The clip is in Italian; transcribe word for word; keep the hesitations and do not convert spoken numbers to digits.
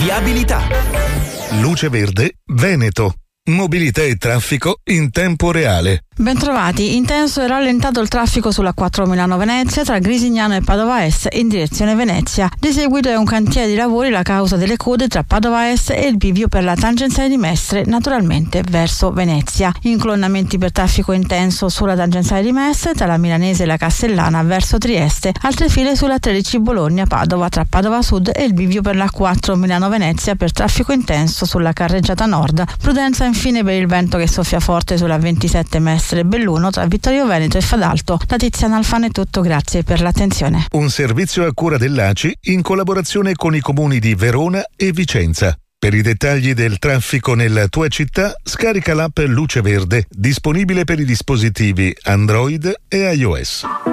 Viabilità. Luce Verde Veneto. Mobilità e traffico in tempo reale. Bentrovati, intenso e rallentato il traffico sulla quattro Milano-Venezia tra Grisignano e Padova Est in direzione Venezia. Di seguito è un cantiere di lavori la causa delle code tra Padova Est e il bivio per la tangenziale di Mestre, naturalmente verso Venezia. Incolonnamenti per traffico intenso sulla tangenziale di Mestre tra la Milanese e la Castellana verso Trieste. Altre file sulla tredici Bologna-Padova tra Padova Sud e il bivio per la quattro Milano-Venezia per traffico intenso sulla carreggiata nord. Prudenza infine per il vento che soffia forte sulla ventisette Mestre Belluno tra Vittorio Veneto e Fadalto. Da Tiziana Alfano è tutto, grazie per l'attenzione. Un servizio a cura dell'A C I in collaborazione con i comuni di Verona e Vicenza. Per i dettagli del traffico nella tua città, scarica l'app Luce Verde, disponibile per i dispositivi Android e iOS.